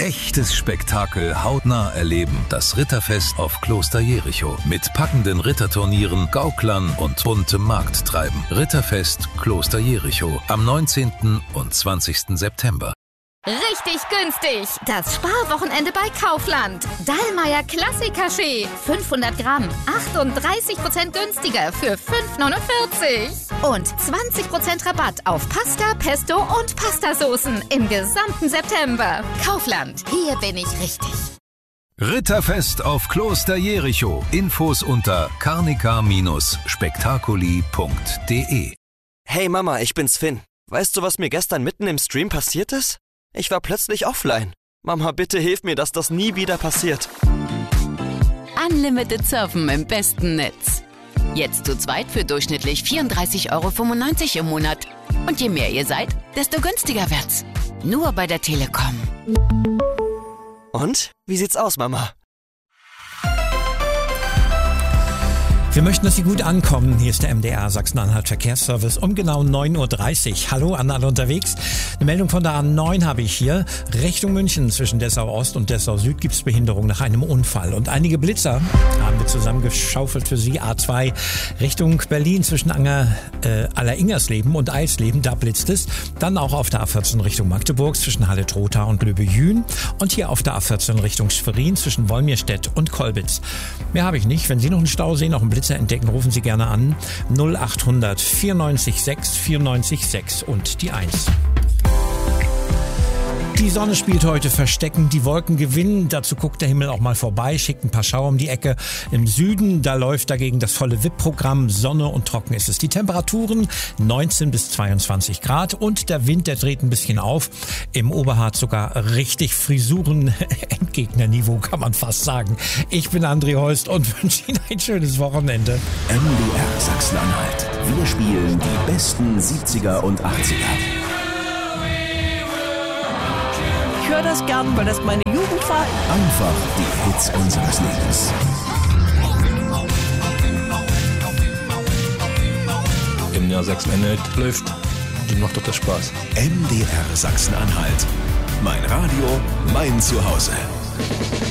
Echtes Spektakel hautnah erleben. Das Ritterfest auf Kloster Jericho. Mit packenden Ritterturnieren, Gauklern und buntem Markttreiben. Ritterfest Kloster Jericho am 19. und 20. September. Richtig günstig! Das Sparwochenende bei Kaufland. Dallmayr Klassik-Kaffee. 500 Gramm. 38% günstiger für 5,49. Und 20% Rabatt auf Pasta, Pesto und Pastasoßen im gesamten September. Kaufland. Hier bin ich richtig. Ritterfest auf Kloster Jericho. Infos unter carnica-spektakuli.de. Hey Mama, ich bin's Finn. Weißt du, was mir gestern mitten im Stream passiert ist? Ich war plötzlich offline. Mama, bitte hilf mir, dass das nie wieder passiert. Unlimited Surfen im besten Netz. Jetzt zu zweit für durchschnittlich 34,95 € im Monat. Und je mehr ihr seid, desto günstiger wird's. Nur bei der Telekom. Und? Wie sieht's aus, Mama? Wir möchten, dass Sie gut ankommen. Hier ist der MDR Sachsen-Anhalt Verkehrsservice um genau 9:30 Uhr. Hallo an alle unterwegs. Eine Meldung von der A9 habe ich hier. Richtung München zwischen Dessau Ost und Dessau Süd gibt es Behinderung nach einem Unfall. Und einige Blitzer haben wir zusammengeschaufelt für Sie. A2 Richtung Berlin zwischen Aller-Ingersleben und Eisleben. Da blitzt es. Dann auch auf der A14 Richtung Magdeburg zwischen Halle-Trotha und Löbe-Jühn. Und hier auf der A14 Richtung Schwerin zwischen Wolmirstedt und Kolbitz. Mehr habe ich nicht. Wenn Sie noch einen Stau sehen, noch einen Blitzer entdecken, rufen Sie gerne an 0800 94 6 94 6 und die 1. Die Sonne spielt heute Verstecken, die Wolken gewinnen, dazu guckt der Himmel auch mal vorbei, schickt ein paar Schauer um die Ecke. Im Süden, da läuft dagegen das volle WIP-Programm, Sonne und trocken ist es. Die Temperaturen 19 bis 22 Grad und der Wind, der dreht ein bisschen auf. Im Oberharz sogar richtig Frisuren-Endgegnerniveau, kann man fast sagen. Ich bin André Holst und wünsche Ihnen ein schönes Wochenende. MDR Sachsen-Anhalt. Wir spielen die besten 70er und 80er. Ich höre das gern, weil das meine Jugend war. Einfach die Hits unseres Lebens. MDR Sachsen-Anhalt läuft. Die macht doch das Spaß. MDR Sachsen-Anhalt. Mein Radio, mein Zuhause.